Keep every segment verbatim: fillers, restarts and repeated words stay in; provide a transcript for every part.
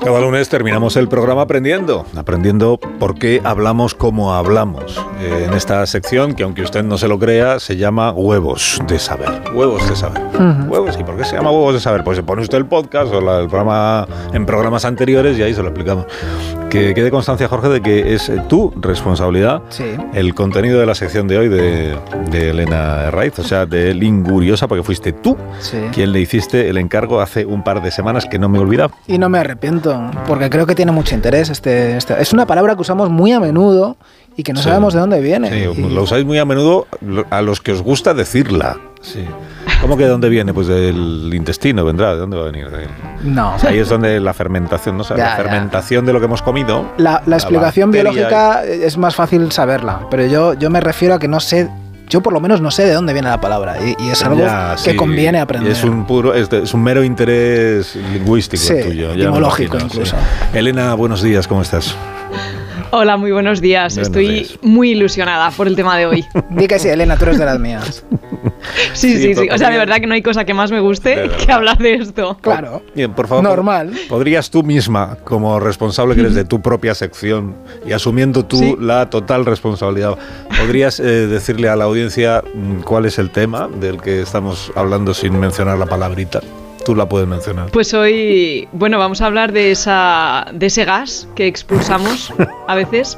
Cada lunes terminamos el programa aprendiendo, aprendiendo por qué hablamos como hablamos. Eh, en esta sección, que aunque usted no se lo crea, se llama Huevos de Saber. Huevos de Saber. Uh-huh. Huevos, ¿y por qué se llama Huevos de Saber? Pues se pone usted el podcast o la, el programa en programas anteriores y ahí se lo explicamos. Que quede constancia, Jorge, de que es tu responsabilidad sí. el contenido de la sección de hoy de, de Elena Herraiz, o sea, de Linguriosa, porque fuiste tú sí. quien le hiciste el encargo hace un par de semanas que no me he olvidado. Y no me arrepiento, porque creo que tiene mucho interés. Este, este, es una palabra que usamos muy a menudo y que no sí. sabemos de dónde viene. Sí, y... lo usáis muy a menudo a los que os gusta decirla. Sí. ¿Cómo que de dónde viene? Pues del intestino vendrá. ¿De dónde va a venir? No. O sea, ahí es donde la fermentación, ¿no? O sea, ya, la fermentación ya. de lo que hemos comido. La, la, la explicación biológica y... es más fácil saberla, pero yo, yo me refiero a que no sé... Yo por lo menos no sé de dónde viene la palabra y, y es algo ya, que sí. conviene aprender. Y es un puro, es, de, es un mero interés lingüístico sí, el tuyo. Etimológico incluso. Sí. Elena, buenos días, ¿cómo estás? Hola, muy buenos días. Buenos Estoy días. muy ilusionada por el tema de hoy. Di que sí, Elena, tú eres de las mías. Sí, sí, sí. sí. O sea, de verdad que no hay cosa que más me guste que hablar de esto. Claro. Bien, por favor. Normal. ¿Podrías tú misma, como responsable que eres de tu propia sección y asumiendo tú ¿Sí? la total responsabilidad, podrías eh, decirle a la audiencia cuál es el tema del que estamos hablando sin mencionar la palabrita? Tú la puedes mencionar. Pues hoy, bueno, vamos a hablar de esa, de ese gas que expulsamos a veces.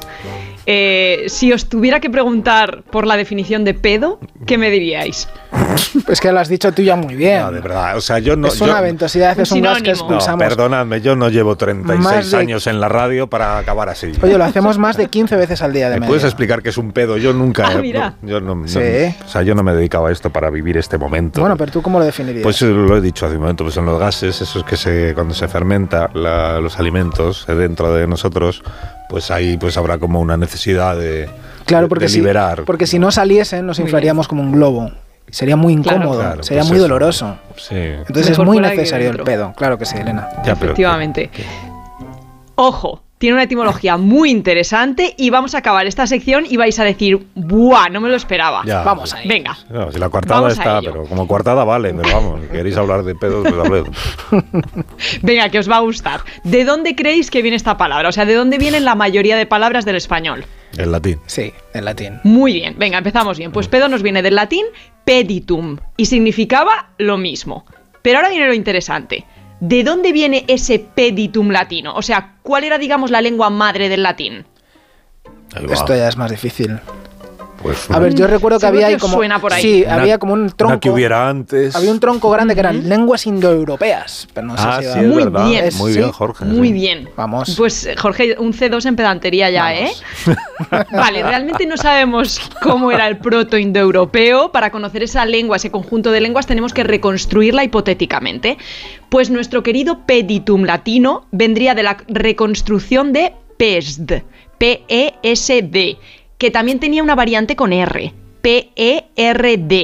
Eh, si os tuviera que preguntar por la definición de pedo, ¿qué me diríais? Es que lo has dicho tú ya muy bien. No, de verdad, o sea, yo no... Es una yo, ventosidad, es un gas que expulsamos. No, perdonadme, yo no llevo treinta y seis de... años en la radio para acabar así. Oye, lo hacemos más de quince veces al día de ¿Me media? puedes explicar qué es un pedo? Yo nunca... Ah, mira. No, yo no, sí. no, o sea, yo no me dedicaba a esto para vivir este momento. Bueno, pero ¿tú cómo lo definirías? Pues lo he dicho hace un momento, pues son los gases, esos que se, cuando se fermenta la, los alimentos dentro de nosotros, pues ahí pues habrá como una necesidad de... Claro, porque, de si, liberar. porque si no saliesen nos inflaríamos como un globo. Sería muy incómodo, claro, sería pues muy eso. doloroso. Sí. Entonces Mejor es muy necesario el pedo. Claro que sí, Elena. Ya, efectivamente. Pero, ¿qué? Ojo, tiene una etimología muy interesante y vamos a acabar esta sección y vais a decir, ¡buah! No me lo esperaba. Ya, vamos ahí. Venga. No, si la coartada vamos está, pero como coartada vale, pero vamos, si queréis hablar de pedos, pues hablemos. Venga, que os va a gustar. ¿De dónde creéis que viene esta palabra? O sea, ¿de dónde vienen la mayoría de palabras del español? En latín. Sí, en latín. Muy bien, venga, empezamos bien. Pues pedo nos viene del latín peditum y significaba lo mismo. Pero ahora viene lo interesante. ¿De dónde viene ese peditum latino? O sea, ¿cuál era, digamos, la lengua madre del latín? Esto ya es más difícil. Pues a ver, yo recuerdo que había ahí como suena por ahí. Sí, una, había como un tronco. Una que hubiera antes. Había un tronco grande que eran lenguas indoeuropeas, pero no sé ah, si sí, muy verdad. bien, muy sí, bien, Jorge. Muy sí. bien. Vamos. Pues Jorge, un C dos en pedantería ya, Vamos. ¿eh? Vale, realmente no sabemos cómo era el proto-indoeuropeo. Para conocer esa lengua, ese conjunto de lenguas, tenemos que reconstruirla hipotéticamente. Pues nuestro querido peditum latino vendría de la reconstrucción de pesd, P E S D, que también tenía una variante con R. P E R D.